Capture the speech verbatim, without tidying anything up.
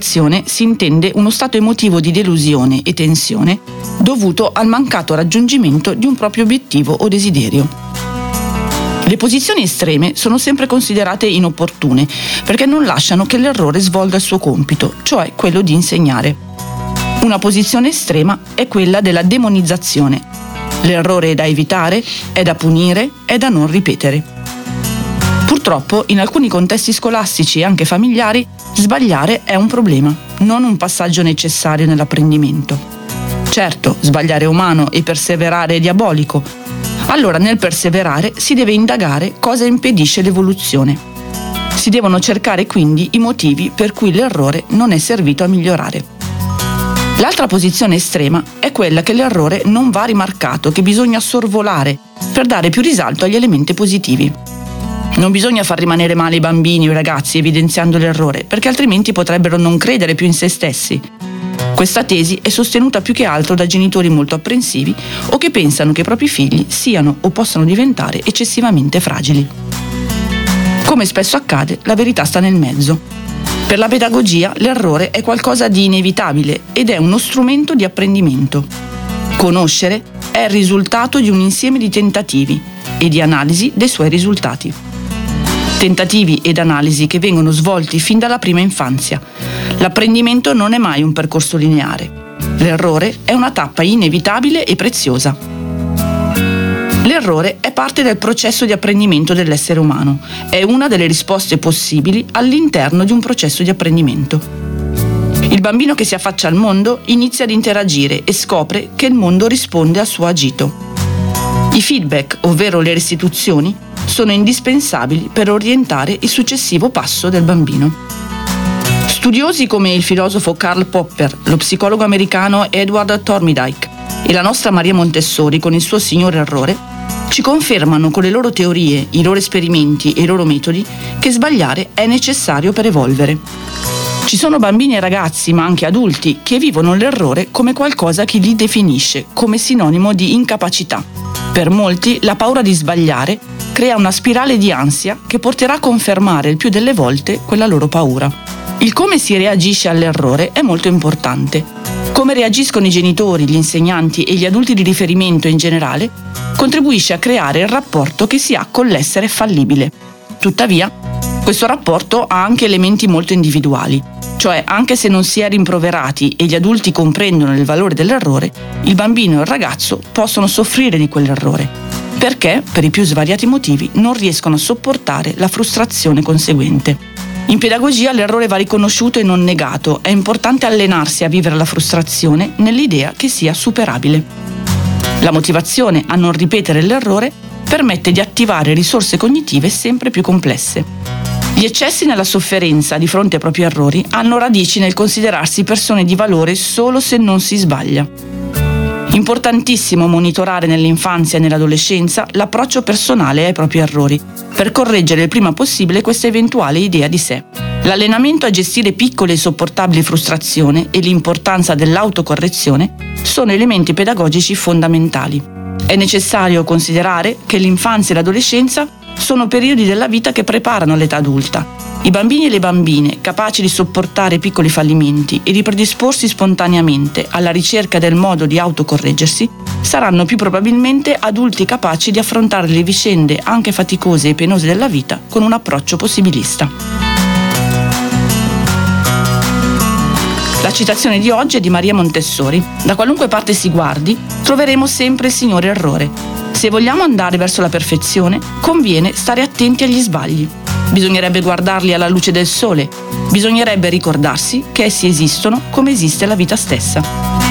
frustrazione si intende uno stato emotivo di delusione e tensione dovuto al mancato raggiungimento di un proprio obiettivo o desiderio. Le posizioni estreme sono sempre considerate inopportune perché non lasciano che l'errore svolga il suo compito, cioè quello di insegnare. Una posizione estrema è quella della demonizzazione. L'errore è da evitare, è da punire, è da non ripetere. Purtroppo, in alcuni contesti scolastici e anche familiari, sbagliare è un problema, non un passaggio necessario nell'apprendimento. Certo, sbagliare è umano e perseverare è diabolico. Allora, nel perseverare si deve indagare cosa impedisce l'evoluzione. Si devono cercare quindi i motivi per cui l'errore non è servito a migliorare. L'altra posizione estrema è quella che l'errore non va rimarcato, che bisogna sorvolare per dare più risalto agli elementi positivi. Non bisogna far rimanere male i bambini o i ragazzi evidenziando l'errore, perché altrimenti potrebbero non credere più in se stessi. Questa tesi è sostenuta più che altro da genitori molto apprensivi o che pensano che i propri figli siano o possano diventare eccessivamente fragili. Come spesso accade, la verità sta nel mezzo. Per la pedagogia l'errore è qualcosa di inevitabile ed è uno strumento di apprendimento. Conoscere è il risultato di un insieme di tentativi e di analisi dei suoi risultati. Tentativi ed analisi che vengono svolti fin dalla prima infanzia. L'apprendimento non è mai un percorso lineare. L'errore è una tappa inevitabile e preziosa. L'errore è parte del processo di apprendimento dell'essere umano. È una delle risposte possibili all'interno di un processo di apprendimento. Il bambino che si affaccia al mondo inizia ad interagire e scopre che il mondo risponde al suo agito. I feedback, ovvero le restituzioni, sono indispensabili per orientare il successivo passo del bambino. Studiosi come il filosofo Karl Popper, lo psicologo americano Edward Thorndike e la nostra Maria Montessori con il suo signor errore ci confermano con le loro teorie, i loro esperimenti e i loro metodi che sbagliare è necessario per evolvere. Ci sono bambini e ragazzi, ma anche adulti, che vivono l'errore come qualcosa che li definisce, come sinonimo di incapacità. Per molti la paura di sbagliare crea una spirale di ansia che porterà a confermare il più delle volte quella loro paura. Il come si reagisce all'errore è molto importante. Come reagiscono i genitori, gli insegnanti e gli adulti di riferimento in generale contribuisce a creare il rapporto che si ha con l'essere fallibile. Tuttavia, questo rapporto ha anche elementi molto individuali, cioè anche se non si è rimproverati e gli adulti comprendono il valore dell'errore, il bambino e il ragazzo possono soffrire di quell'errore, perché, per i più svariati motivi, non riescono a sopportare la frustrazione conseguente. In pedagogia l'errore va riconosciuto e non negato, è importante allenarsi a vivere la frustrazione nell'idea che sia superabile. La motivazione a non ripetere l'errore permette di attivare risorse cognitive sempre più complesse. Gli eccessi nella sofferenza di fronte ai propri errori hanno radici nel considerarsi persone di valore solo se non si sbaglia. Importantissimo monitorare nell'infanzia e nell'adolescenza l'approccio personale ai propri errori, per correggere il prima possibile questa eventuale idea di sé. L'allenamento a gestire piccole e sopportabili frustrazioni e l'importanza dell'autocorrezione sono elementi pedagogici fondamentali. È necessario considerare che l'infanzia e l'adolescenza sono periodi della vita che preparano l'età adulta. I bambini e le bambine, capaci di sopportare piccoli fallimenti e di predisporsi spontaneamente alla ricerca del modo di autocorreggersi, saranno più probabilmente adulti capaci di affrontare le vicende anche faticose e penose della vita con un approccio possibilista. La citazione di oggi è di Maria Montessori. Da qualunque parte si guardi, troveremo sempre il signor errore. Se vogliamo andare verso la perfezione, conviene stare attenti agli sbagli. Bisognerebbe guardarli alla luce del sole. Bisognerebbe ricordarsi che essi esistono come esiste la vita stessa.